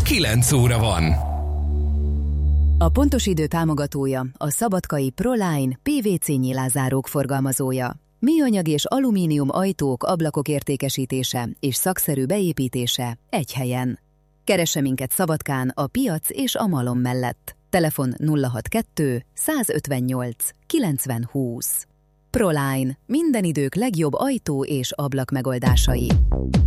9 óra van. A Pontos Idő támogatója a szabadkai Proline PVC nyilázárók forgalmazója. Műanyag és alumínium ajtók, ablakok értékesítése és szakszerű beépítése egy helyen. Keresse minket Szabadkán a Piac és a Malom mellett. Telefon 062 158 90 20. Proline. Minden idők legjobb ajtó és ablak megoldásai.